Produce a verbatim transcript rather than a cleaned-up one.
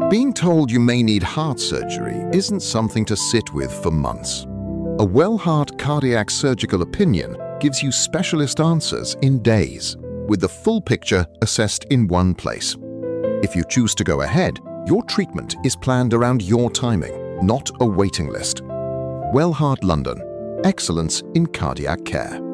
Being told you may need heart surgery isn't something to sit with for months. A Wellheart Cardiac Surgical Opinion gives you specialist answers in days, with the full picture assessed in one place. If you choose to go ahead, your treatment is planned around your timing, not a waiting list. Wellheart London. Excellence in cardiac care.